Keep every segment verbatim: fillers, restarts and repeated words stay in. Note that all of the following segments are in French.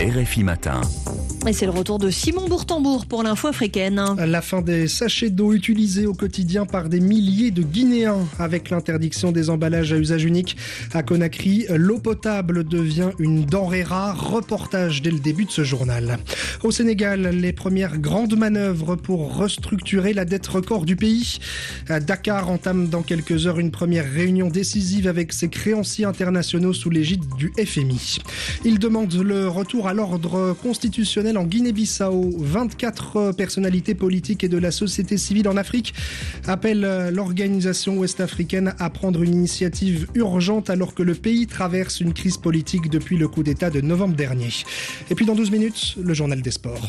R F I Matin. Et c'est le retour de Simon Bourtambour pour l'info africaine. La fin des sachets d'eau utilisés au quotidien par des milliers de Guinéens. Avec l'interdiction des emballages à usage unique à Conakry, l'eau potable devient une denrée rare. Reportage dès le début de ce journal. Au Sénégal, les premières grandes manœuvres pour restructurer la dette record du pays. Dakar entame dans quelques heures une première réunion décisive avec ses créanciers internationaux sous l'égide du F M I. Il demande le retour à l'ordre constitutionnel en Guinée-Bissau. vingt-quatre personnalités politiques et de la société civile en Afrique appellent l'organisation ouest-africaine à prendre une initiative urgente alors que le pays traverse une crise politique depuis le coup d'État de novembre dernier. Et puis dans douze minutes, le journal des sports.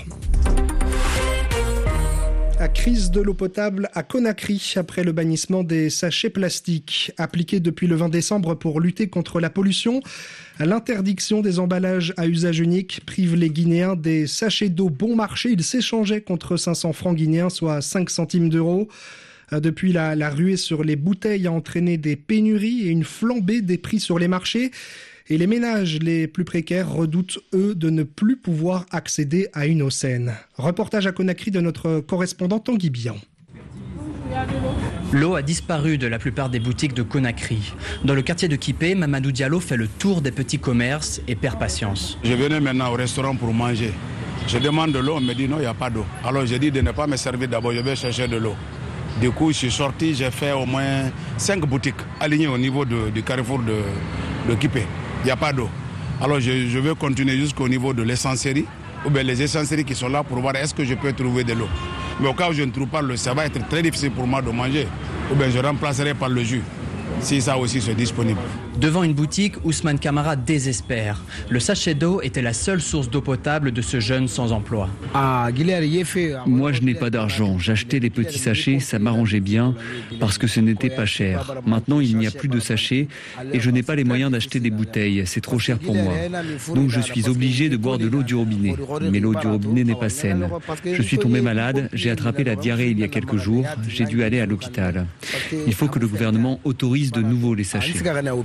La crise de l'eau potable à Conakry après le bannissement des sachets plastiques. Appliqué depuis le vingt décembre pour lutter contre la pollution, l'interdiction des emballages à usage unique prive les Guinéens des sachets d'eau bon marché. Ils s'échangeaient contre cinq cents francs guinéens, soit cinq centimes d'euros. Depuis, la, la ruée sur les bouteilles a entraîné des pénuries et une flambée des prix sur les marchés. Et les ménages les plus précaires redoutent, eux, de ne plus pouvoir accéder à une eau saine. Reportage à Conakry de notre correspondant Tanguy Bian. L'eau a disparu de la plupart des boutiques de Conakry. Dans le quartier de Kipé, Mamadou Diallo fait le tour des petits commerces et perd patience. Je venais maintenant au restaurant pour manger. Je demande de l'eau, on me dit non, il n'y a pas d'eau. Alors j'ai dit de ne pas me servir d'abord, je vais chercher de l'eau. Du coup, je suis sorti, j'ai fait au moins cinq boutiques alignées au niveau de, du carrefour de, de Kipé. Il n'y a pas d'eau. Alors je, je vais continuer jusqu'au niveau de l'essencerie, ou bien les essenceries qui sont là pour voir est-ce que je peux trouver de l'eau. Mais au cas où je ne trouve pas l'eau, ça va être très difficile pour moi de manger. Ou bien je remplacerai par le jus, si ça aussi c'est disponible. Devant une boutique, Ousmane Kamara désespère. Le sachet d'eau était la seule source d'eau potable de ce jeune sans emploi. Moi, je n'ai pas d'argent. J'achetais des petits sachets, ça m'arrangeait bien parce que ce n'était pas cher. Maintenant, il n'y a plus de sachets et je n'ai pas les moyens d'acheter des bouteilles. C'est trop cher pour moi. Donc, je suis obligé de boire de l'eau du robinet. Mais l'eau du robinet n'est pas saine. Je suis tombé malade, j'ai attrapé la diarrhée il y a quelques jours. J'ai dû aller à l'hôpital. Il faut que le gouvernement autorise de nouveau les sachets.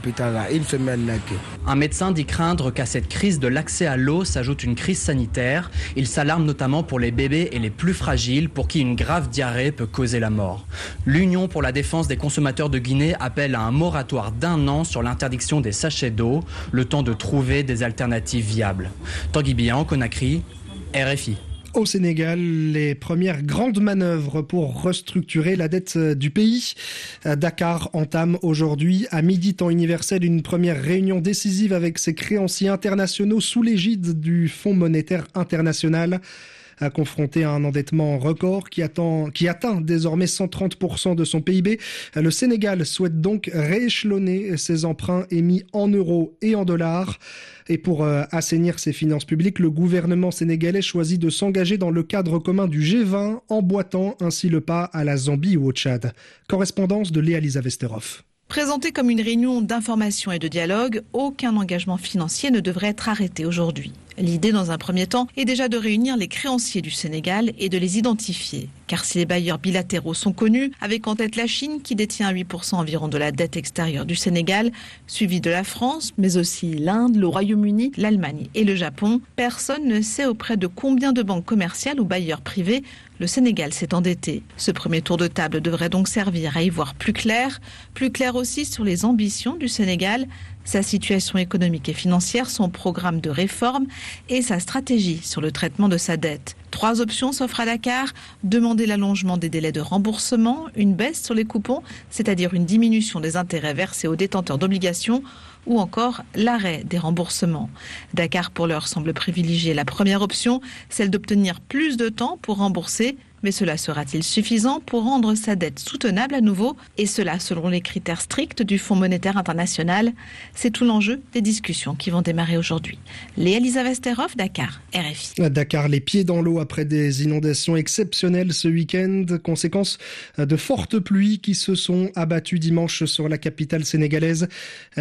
Un médecin dit craindre qu'à cette crise de l'accès à l'eau s'ajoute une crise sanitaire. Il s'alarme notamment pour les bébés et les plus fragiles pour qui une grave diarrhée peut causer la mort. L'Union pour la défense des consommateurs de Guinée appelle à un moratoire d'un an sur l'interdiction des sachets d'eau, le temps de trouver des alternatives viables. Tanguy Bian, Conakry, R F I. Au Sénégal, les premières grandes manœuvres pour restructurer la dette du pays. Dakar entame aujourd'hui, à midi temps universel, une première réunion décisive avec ses créanciers internationaux sous l'égide du Fonds monétaire international. Confronté à un endettement record qui, attend, qui atteint désormais cent trente pour cent de son P I B, le Sénégal souhaite donc rééchelonner ses emprunts émis en euros et en dollars. Et pour euh, assainir ses finances publiques, le gouvernement sénégalais choisit de s'engager dans le cadre commun du G vingt, emboîtant ainsi le pas à la Zambie ou au Tchad. Correspondance de Léa-Lisa Vesterhoff. Présenté comme une réunion d'information et de dialogue, aucun engagement financier ne devrait être arrêté aujourd'hui. L'idée, dans un premier temps, est déjà de réunir les créanciers du Sénégal et de les identifier. Car si les bailleurs bilatéraux sont connus, avec en tête la Chine qui détient huit pour cent environ de la dette extérieure du Sénégal, suivi de la France, mais aussi l'Inde, le Royaume-Uni, l'Allemagne et le Japon, personne ne sait auprès de combien de banques commerciales ou bailleurs privés le Sénégal s'est endetté. Ce premier tour de table devrait donc servir à y voir plus clair, plus clair aussi sur les ambitions du Sénégal, sa situation économique et financière, son programme de réforme et sa stratégie sur le traitement de sa dette. Trois options s'offrent à Dakar. Demander l'allongement des délais de remboursement, une baisse sur les coupons, c'est-à-dire une diminution des intérêts versés aux détenteurs d'obligations, ou encore l'arrêt des remboursements. Dakar, pour l'heure, semble privilégier la première option, celle d'obtenir plus de temps pour rembourser. Mais cela sera-t-il suffisant pour rendre sa dette soutenable à nouveau? Et cela selon les critères stricts du Fonds monétaire international. C'est tout l'enjeu des discussions qui vont démarrer aujourd'hui. Léa-Lisa Vesterhoff, Dakar, R F I. À Dakar, les pieds dans l'eau après des inondations exceptionnelles ce week-end. Conséquence de fortes pluies qui se sont abattues dimanche sur la capitale sénégalaise. Les dégâts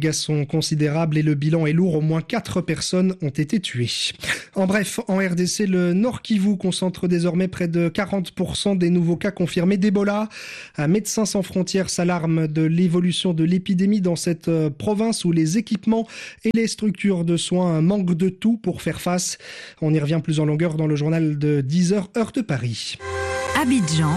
dégâts sont considérables et le bilan est lourd. Au moins quatre personnes ont été tuées. En bref, en R D C, le Nord Kivu concentre désormais près de quarante pour cent des nouveaux cas confirmés d'Ebola. Médecins sans frontières s'alarment de l'évolution de l'épidémie dans cette province où les équipements et les structures de soins manquent de tout pour faire face. On y revient plus en longueur dans le journal de dix heures, heure de Paris. Abidjan,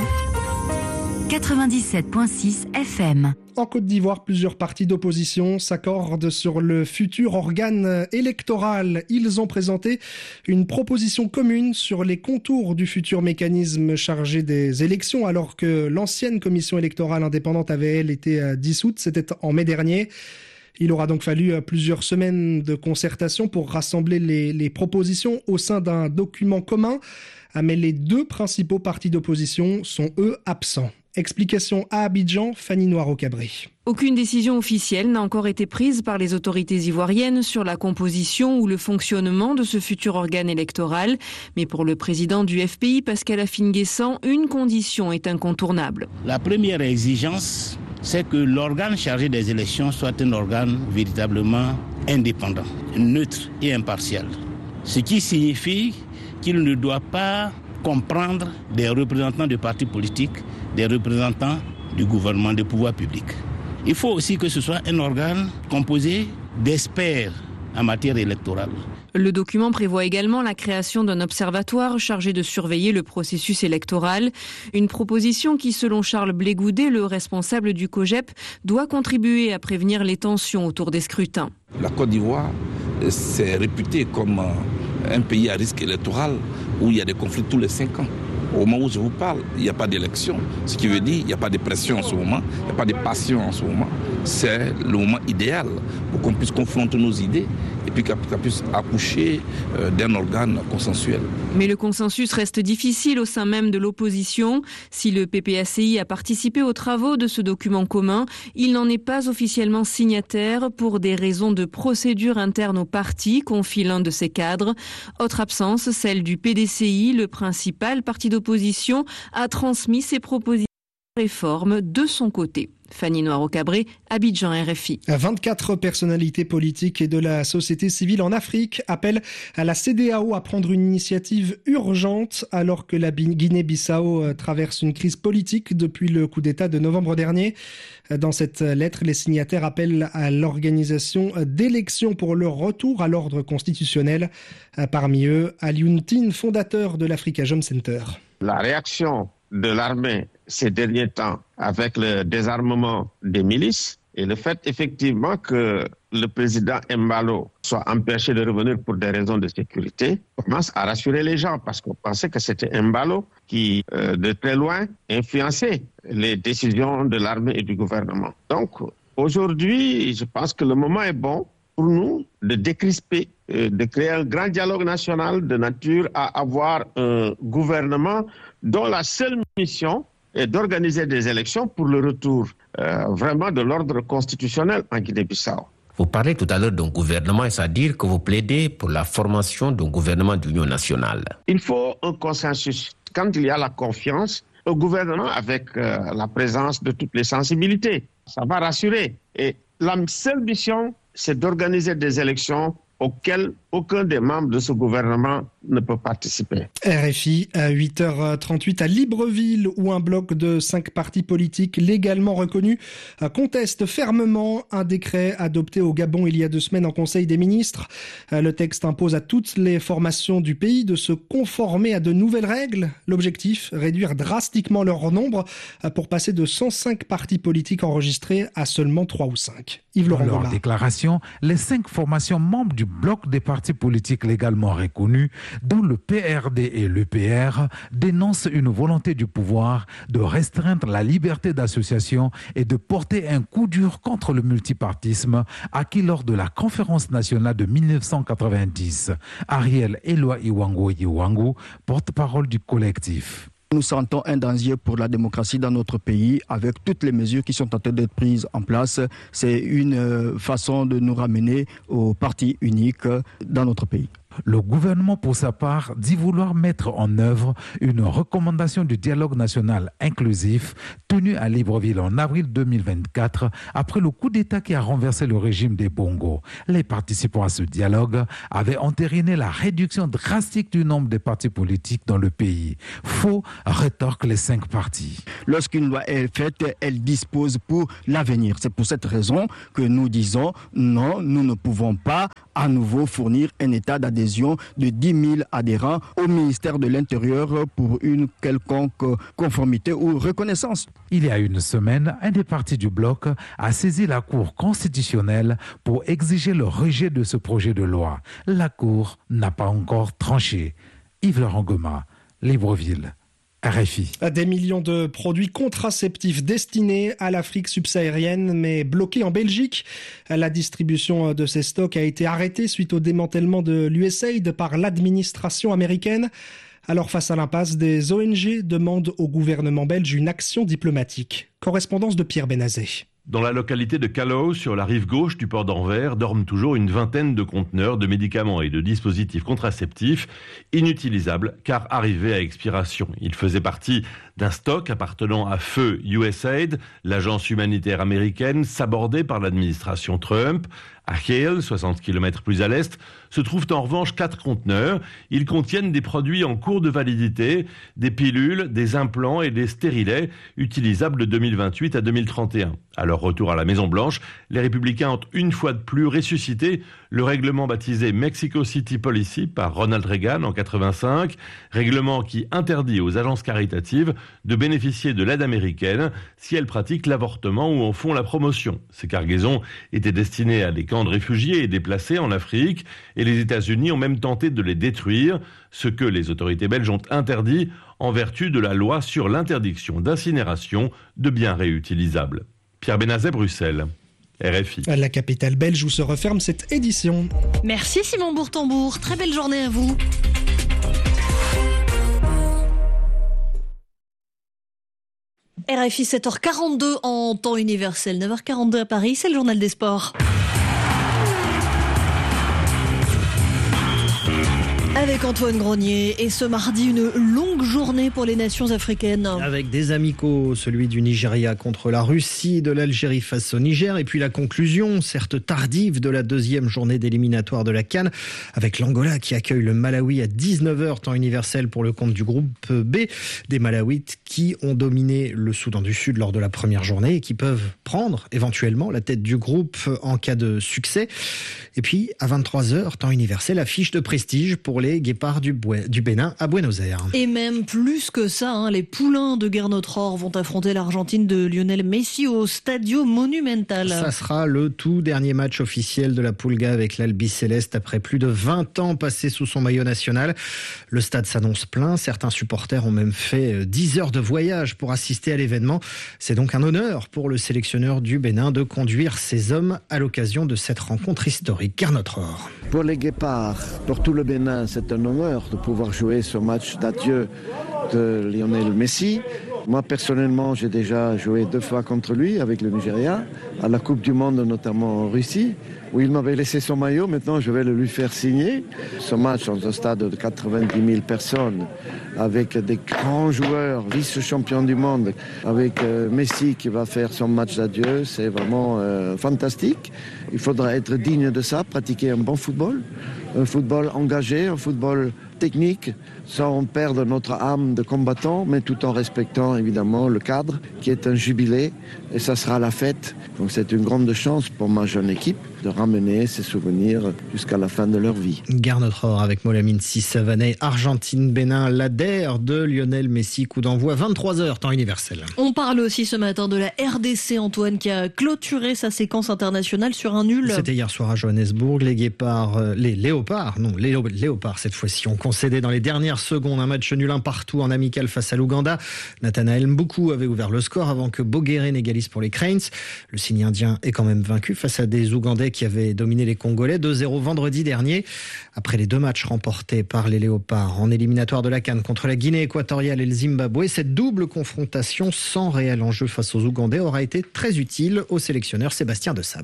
quatre-vingt-dix-sept virgule six F M. En Côte d'Ivoire, plusieurs partis d'opposition s'accordent sur le futur organe électoral. Ils ont présenté une proposition commune sur les contours du futur mécanisme chargé des élections, alors que l'ancienne commission électorale indépendante avait, elle, été dissoute. C'était en mai dernier. Il aura donc fallu plusieurs semaines de concertation pour rassembler les, les propositions au sein d'un document commun. Mais les deux principaux partis d'opposition sont, eux, absents. Explication à Abidjan, Fanny Noiro-Cabré. Aucune décision officielle n'a encore été prise par les autorités ivoiriennes sur la composition ou le fonctionnement de ce futur organe électoral. Mais pour le président du F P I, Pascal Affi-N'Guessan, une condition est incontournable. La première exigence, c'est que l'organe chargé des élections soit un organe véritablement indépendant, neutre et impartial. Ce qui signifie qu'il ne doit pas comprendre des représentants de partis politiques, des représentants du gouvernement, des pouvoirs publics. Il faut aussi que ce soit un organe composé d'experts en matière électorale. Le document prévoit également la création d'un observatoire chargé de surveiller le processus électoral. Une proposition qui, selon Charles Blégoudet, le responsable du COJEP, doit contribuer à prévenir les tensions autour des scrutins. La Côte d'Ivoire s'est réputée comme un pays à risque électoral où il y a des conflits tous les cinq ans. Au moment où je vous parle, il n'y a pas d'élection. Ce qui veut dire qu'il n'y a pas de pression en ce moment, il n'y a pas de passion en ce moment. C'est le moment idéal pour qu'on puisse confronter nos idées et puis qu'on puisse accoucher d'un organe consensuel. Mais le consensus reste difficile au sein même de l'opposition. Si le P P A C I a participé aux travaux de ce document commun, il n'en est pas officiellement signataire pour des raisons de procédure interne au parti, confie l'un de ses cadres. Autre absence, celle du P D C I, le principal parti d'opposition, a transmis ses propositions de réforme de son côté. Fanny Noiro-Cabré, Abidjan, R F I. vingt-quatre personnalités politiques et de la société civile en Afrique appellent à la C E D E A O à prendre une initiative urgente alors que la Guinée-Bissau traverse une crise politique depuis le coup d'État de novembre dernier. Dans cette lettre, les signataires appellent à l'organisation d'élections pour le retour à l'ordre constitutionnel. Parmi eux, Alioune Tine, fondateur de l'Africa Jom Center. La réaction de l'armée ces derniers temps avec le désarmement des milices et le fait effectivement que le président Embalo soit empêché de revenir pour des raisons de sécurité commence à rassurer les gens parce qu'on pensait que c'était Embalo qui, euh, de très loin, influençait les décisions de l'armée et du gouvernement. Donc aujourd'hui, je pense que le moment est bon pour nous de décrisper, euh, de créer un grand dialogue national de nature à avoir un gouvernement dont la seule mission est d'organiser des élections pour le retour euh, vraiment de l'ordre constitutionnel en Guinée-Bissau. Vous parlez tout à l'heure d'un gouvernement, c'est-à-dire que vous plaidez pour la formation d'un gouvernement d'union nationale. Il faut un consensus. Quand il y a la confiance, un gouvernement avec euh, la présence de toutes les sensibilités, ça va rassurer. Et la seule mission, c'est d'organiser des élections auxquelles aucun des membres de ce gouvernement ne peut participer. R F I à huit heures trente-huit à Libreville, où un bloc de cinq partis politiques légalement reconnus conteste fermement un décret adopté au Gabon il y a deux semaines en Conseil des ministres. Le texte impose à toutes les formations du pays de se conformer à de nouvelles règles. L'objectif, réduire drastiquement leur nombre pour passer de cent cinq partis politiques enregistrés à seulement trois ou cinq. Yves Laurent Dans leur déclaration, les cinq formations membres du bloc des partis politiques légalement reconnus, dont le P R D et l'E P R, dénoncent une volonté du pouvoir de restreindre la liberté d'association et de porter un coup dur contre le multipartisme acquis lors de la conférence nationale de mille neuf cent quatre-vingt-dix. Ariel Eloi Iwango Iwango, porte-parole du collectif. Nous sentons un danger pour la démocratie dans notre pays avec toutes les mesures qui sont en train d'être prises en place. C'est une façon de nous ramener au parti unique dans notre pays. Le gouvernement, pour sa part, dit vouloir mettre en œuvre une recommandation du dialogue national inclusif tenue à Libreville en avril deux mille vingt-quatre après le coup d'État qui a renversé le régime des Bongo. Les participants à ce dialogue avaient entériné la réduction drastique du nombre des partis politiques dans le pays. Faux, rétorquent les cinq partis. Lorsqu'une loi est faite, elle dispose pour l'avenir. C'est pour cette raison que nous disons non, nous ne pouvons pas à nouveau fournir un état d'adhésion de dix mille adhérents au ministère de l'Intérieur pour une quelconque conformité ou reconnaissance. Il y a une semaine, un des partis du bloc a saisi la Cour constitutionnelle pour exiger le rejet de ce projet de loi. La Cour n'a pas encore tranché. Yves Laurent-Goma, Libreville. R F I. Des millions de produits contraceptifs destinés à l'Afrique subsaharienne, mais bloqués en Belgique. La distribution de ces stocks a été arrêtée suite au démantèlement de l'U S A I D par l'administration américaine. Alors, face à l'impasse, des O N G demandent au gouvernement belge une action diplomatique. Correspondance de Pierre Benazet. Dans la localité de Callow, sur la rive gauche du port d'Anvers, dorment toujours une vingtaine de conteneurs de médicaments et de dispositifs contraceptifs inutilisables car arrivés à expiration. Ils faisaient partie d'un stock appartenant à feu U S A I D, l'agence humanitaire américaine sabordée par l'administration Trump. À Hale, soixante kilomètres plus à l'est, se trouvent en revanche quatre conteneurs. Ils contiennent des produits en cours de validité, des pilules, des implants et des stérilets utilisables de deux mille vingt-huit à deux mille trente et un. À leur retour à la Maison-Blanche, les Républicains ont une fois de plus ressuscité le règlement baptisé Mexico City Policy par Ronald Reagan en quatre-vingt-cinq, règlement qui interdit aux agences caritatives de bénéficier de l'aide américaine si elles pratiquent l'avortement ou en font la promotion. Ces cargaisons étaient destinées à des camps de réfugiés et déplacés en Afrique, et les États-Unis ont même tenté de les détruire, ce que les autorités belges ont interdit en vertu de la loi sur l'interdiction d'incinération de biens réutilisables. Pierre Benazet, Bruxelles. R F I. La capitale belge où se referme cette édition. Merci Simon Bourtambour, très belle journée à vous. R F I sept heures quarante-deux en temps universel, neuf heures quarante-deux à Paris, c'est le journal des sports. Avec Antoine Grenier, et ce mardi, une longue journée pour les nations africaines. Avec des amicaux, celui du Nigeria contre la Russie, de l'Algérie face au Niger, et puis la conclusion, certes tardive, de la deuxième journée d'éliminatoire de la CAN, avec l'Angola qui accueille le Malawi à dix-neuf heures, temps universel pour le compte du groupe B, des Malawites qui ont dominé le Soudan du Sud lors de la première journée et qui peuvent prendre éventuellement la tête du groupe en cas de succès. Et puis, à vingt-trois heures, temps universel, affiche de prestige pour les Guépards du, Bou- du Bénin à Buenos Aires. Et même plus que ça, hein, les poulains de Gernot Rohr vont affronter l'Argentine de Lionel Messi au Stadio Monumental. Ça sera le tout dernier match officiel de la Pulga avec l'Albi Céleste après plus de vingt ans passés sous son maillot national. Le stade s'annonce plein, certains supporters ont même fait dix heures de voyage pour assister à l'événement. C'est donc un honneur pour le sélectionneur du Bénin de conduire ses hommes à l'occasion de cette rencontre historique. Gernot Rohr. Pour les Guépards, pour tout le Bénin, c'est un honneur de pouvoir jouer ce match d'adieu de Lionel Messi. Moi, personnellement, j'ai déjà joué deux fois contre lui avec le Nigeria, à la Coupe du Monde, notamment en Russie, où il m'avait laissé son maillot. Maintenant, je vais le lui faire signer. Ce match dans un stade de quatre-vingt-dix mille personnes, avec des grands joueurs, vice-champions du monde, avec euh, Messi qui va faire son match d'adieu, c'est vraiment euh, fantastique. Il faudra être digne de ça, pratiquer un bon football, un football engagé, un football technique, sans perdre notre âme de combattant, mais tout en respectant évidemment le cadre qui est un jubilé, et ça sera la fête. Donc c'est une grande chance pour ma jeune équipe de ramener ces souvenirs jusqu'à la fin de leur vie. Gernot Rohr avec Molamine Sissavanet, Argentine-Bénin, l'A D E R de Lionel Messi, coup d'envoi vingt-trois heures, temps universel. On parle aussi ce matin de la R D C, Antoine, qui a clôturé sa séquence internationale sur un nul. C'était hier soir à Johannesburg, les Guépards, euh, les Léopards, non, les Léopards cette fois-ci, ont concédé dans les dernières secondes un match nul un partout en amical face à l'Ouganda. Nathanaël Mboukou avait ouvert le score avant que Bogere n'égalise pour les Cranes. Le signe indien est quand même vaincu face à des Ougandais qui avaient dominé les Congolais deux zéro vendredi dernier. Après les deux matchs remportés par les Léopards en éliminatoire de la CAN contre la Guinée équatoriale et le Zimbabwe, cette double confrontation sans réel enjeu face aux Ougandais aura été très utile au sélectionneur Sébastien Desabre.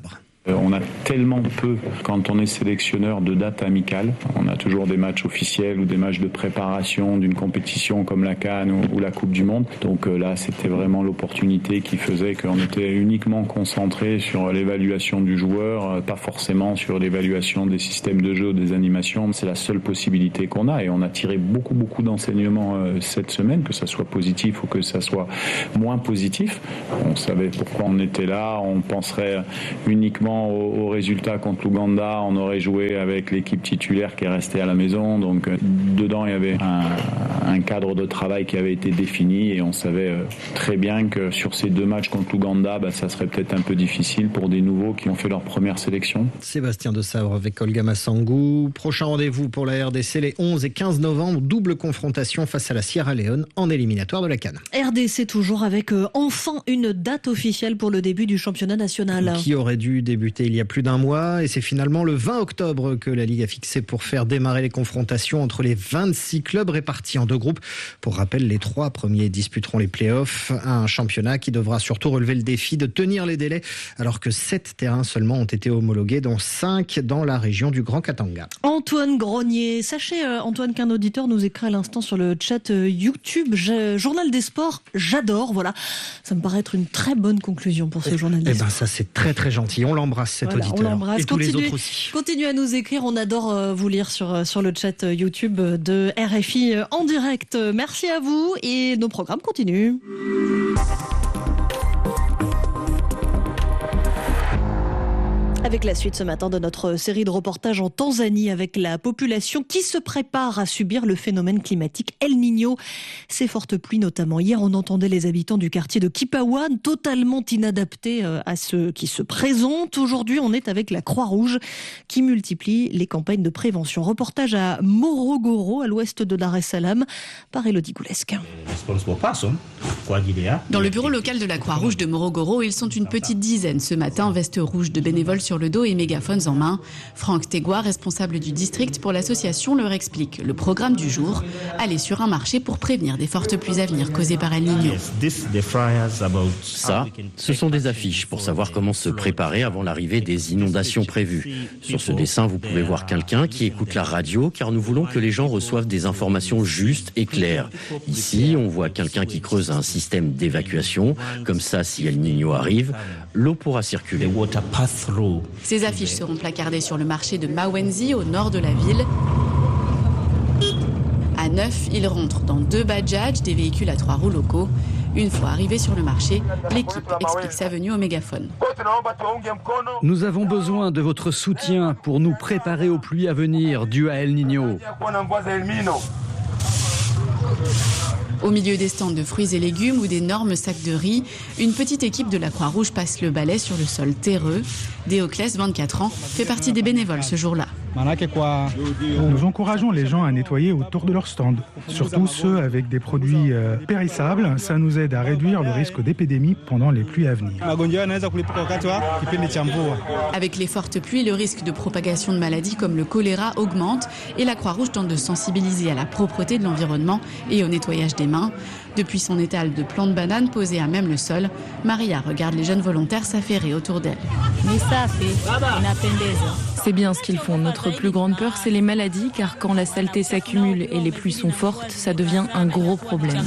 On a tellement peu, quand on est sélectionneur, de dates amicales. On a toujours des matchs officiels ou des matchs de préparation d'une compétition comme la CAN ou, ou la Coupe du Monde. Donc euh, là, c'était vraiment l'opportunité qui faisait qu'on était uniquement concentré sur l'évaluation du joueur, euh, pas forcément sur l'évaluation des systèmes de jeu, des animations. C'est la seule possibilité qu'on a et on a tiré beaucoup, beaucoup d'enseignements euh, cette semaine, que ça soit positif ou que ça soit moins positif. On savait pourquoi on était là, on penserait uniquement Au, au résultat contre l'Ouganda, on aurait joué avec l'équipe titulaire qui est restée à la maison. Donc euh, dedans, il y avait un, un cadre de travail qui avait été défini et on savait euh, très bien que sur ces deux matchs contre l'Ouganda, bah, ça serait peut-être un peu difficile pour des nouveaux qui ont fait leur première sélection. Sébastien de Sabre avec Olga Massangou. Prochain rendez-vous pour la R D C les onze et quinze novembre. Double confrontation face à la Sierra Leone en éliminatoire de la CAN. R D C toujours avec euh, enfin une date officielle pour le début du championnat national. Qui aurait dû débuter il y a plus d'un mois et c'est finalement le vingt octobre que la Ligue a fixé pour faire démarrer les confrontations entre les vingt-six clubs répartis en deux groupes. Pour rappel, les trois premiers disputeront les playoffs, un championnat qui devra surtout relever le défi de tenir les délais alors que sept terrains seulement ont été homologués, dont cinq dans la région du Grand Katanga. Antoine Grenier, sachez euh, Antoine qu'un auditeur nous écrit à l'instant sur le chat euh, YouTube, je, Journal des Sports, j'adore, voilà. Ça me paraît être une très bonne conclusion pour ce et, journal des eh sports. ben ça c'est très très gentil, on l'embrasse cet voilà, auditeur on l'embrasse. et tous continuez, les autres aussi. Continuez à nous écrire, on adore euh, vous lire sur, euh, sur le chat euh, YouTube de R F I euh, en direct. Merci à vous et nos programmes continuent. Avec la suite ce matin de notre série de reportages en Tanzanie avec la population qui se prépare à subir le phénomène climatique El Niño. Ces fortes pluies notamment. Hier, on entendait les habitants du quartier de Kipawan totalement inadaptés à ceux qui se présentent. Aujourd'hui, on est avec la Croix-Rouge qui multiplie les campagnes de prévention. Reportage à Morogoro, à l'ouest de Dar es Salaam, par Elodie Goulesque. Dans le bureau local de la Croix-Rouge de Morogoro, ils sont une petite dizaine ce matin, veste rouge de bénévoles sur le dos et mégaphones en main. Franck Tegua, responsable du district pour l'association, leur explique le programme du jour. Aller sur un marché pour prévenir des fortes pluies à venir causées par El Niño. Ça, ce sont des affiches pour savoir comment se préparer avant l'arrivée des inondations prévues. Sur ce dessin, vous pouvez voir quelqu'un qui écoute la radio car nous voulons que les gens reçoivent des informations justes et claires. Ici, on voit quelqu'un qui creuse un système d'évacuation. Comme ça, si El Niño arrive, l'eau pourra circuler. Ces affiches seront placardées sur le marché de Mawenzi, au nord de la ville. À neuf, ils rentrent dans deux bajaj, des véhicules à trois roues locaux. Une fois arrivés sur le marché, l'équipe explique sa venue au mégaphone. Nous avons besoin de votre soutien pour nous préparer aux pluies à venir dues à El Niño. Au milieu des stands de fruits et légumes ou d'énormes sacs de riz, une petite équipe de la Croix-Rouge passe le balai sur le sol terreux. Déoclès, vingt-quatre ans, fait partie des bénévoles ce jour-là. Nous encourageons les gens à nettoyer autour de leur stand, surtout ceux avec des produits euh, périssables. Ça nous aide à réduire le risque d'épidémie pendant les pluies à venir. Avec les fortes pluies, le risque de propagation de maladies comme le choléra augmente et la Croix-Rouge tente de sensibiliser à la propreté de l'environnement et au nettoyage des mains. Depuis son étal de plants de bananes posés à même le sol, Maria regarde les jeunes volontaires s'affairer autour d'elle. C'est bien ce qu'ils font. Notre plus grande peur, c'est les maladies, car quand la saleté s'accumule et les pluies sont fortes, ça devient un gros problème.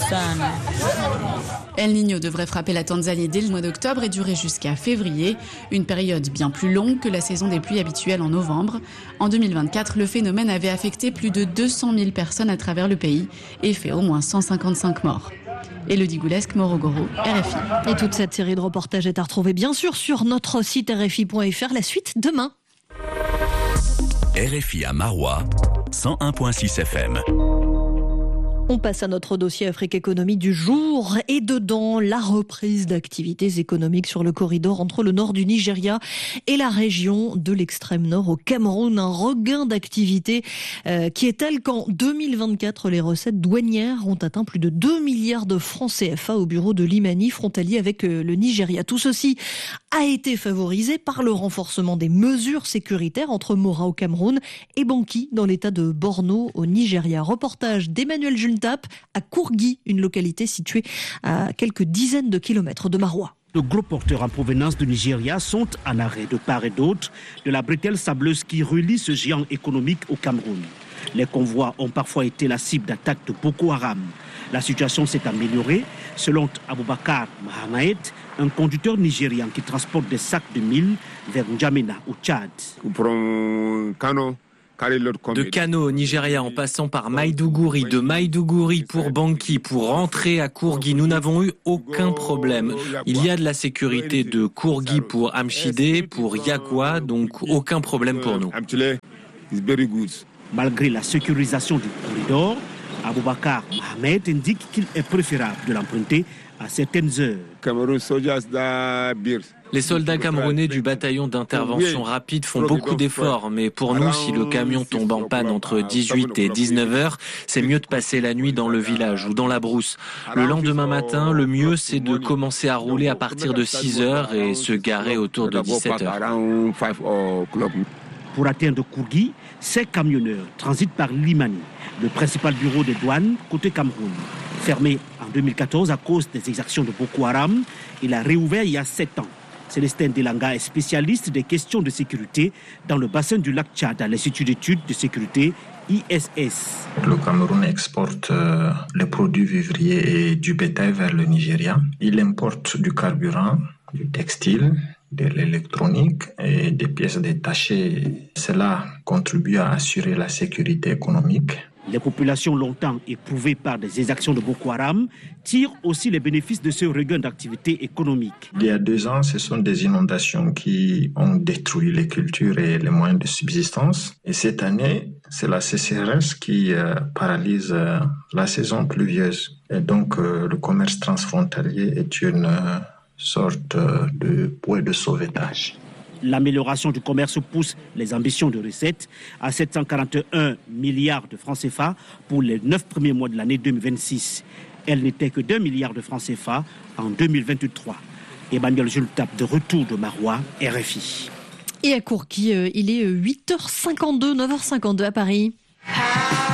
El Niño devrait frapper la Tanzanie dès le mois d'octobre et durer jusqu'à février, une période bien plus longue que la saison des pluies habituelle en novembre. En deux mille vingt-quatre, le phénomène avait affecté plus de deux cent mille personnes à travers le pays et fait au moins cent cinquante-cinq morts. Elodie Goulesque, Morogoro, R F I. Et toute cette série de reportages est à retrouver bien sûr sur notre site R F I point F R. La suite demain. R F I à Marois, cent un virgule six F M. On passe à notre dossier Afrique Économie du jour et dedans la reprise d'activités économiques sur le corridor entre le nord du Nigeria et la région de l'extrême nord au Cameroun. Un regain d'activité euh, qui est tel qu'en deux mille vingt-quatre, les recettes douanières ont atteint plus de deux milliards de francs C F A au bureau de Limani, frontalier avec euh, le Nigeria. Tout ceci a été favorisé par le renforcement des mesures sécuritaires entre Mora au Cameroun et Banki dans l'état de Borno au Nigeria. Reportage d'Emmanuel Juntap à Kourgui, une localité située à quelques dizaines de kilomètres de Marois. De gros porteurs en provenance du Nigeria sont en arrêt de part et d'autre de la bretelle sableuse qui relie ce géant économique au Cameroun. Les convois ont parfois été la cible d'attaques de Boko Haram. La situation s'est améliorée selon Aboubakar Mohamed, un conducteur nigérian qui transporte des sacs de mil vers N'Djamena au Tchad. De Kano au Nigeria en passant par Maïdougouri, de Maïdougouri pour Banki, pour rentrer à Kourgi, nous n'avons eu aucun problème. Il y a de la sécurité de Kourgi pour Amchidé, pour Yakwa, donc aucun problème pour nous. Malgré la sécurisation du corridor, Aboubakar Mohamed indique qu'il est préférable de l'emprunter à certaines heures. Les soldats camerounais du bataillon d'intervention rapide font beaucoup d'efforts, mais pour nous, si le camion tombe en panne entre dix-huit et dix-neuf heures, c'est mieux de passer la nuit dans le village ou dans la brousse. Le lendemain matin, le mieux, c'est de commencer à rouler à partir de six heures et se garer autour de dix-sept heures. Pour atteindre Kourgi, ces camionneurs transitent par Limani, le principal bureau de douane côté Cameroun. Fermé en deux mille quatorze à cause des exactions de Boko Haram, il a réouvert il y a sept ans. Célestin Delanga est spécialiste des questions de sécurité dans le bassin du lac Tchad à l'Institut d'études de sécurité I S S. Le Cameroun exporte euh, les produits vivriers et du bétail vers le Nigeria. Il importe du carburant, du textile, de l'électronique et des pièces détachées. Cela contribue à assurer la sécurité économique. Les populations longtemps éprouvées par des exactions de Boko Haram tirent aussi les bénéfices de ce regain d'activité économique. Il y a deux ans, ce sont des inondations qui ont détruit les cultures et les moyens de subsistance. Et cette année, c'est la sécheresse qui euh, paralyse euh, la saison pluvieuse. Et donc, euh, le commerce transfrontalier est une euh, sorte euh, de bouée de sauvetage. L'amélioration du commerce pousse les ambitions de recettes à sept cent quarante et un milliards de francs C F A pour les neuf premiers mois de l'année deux mille vingt-six. Elle n'était que deux milliards de francs C F A en deux mille vingt-trois. Emmanuel Jules Tape de retour de Marois, R F I. Et à Kourgi, il est huit heures cinquante-deux, neuf heures cinquante-deux à Paris.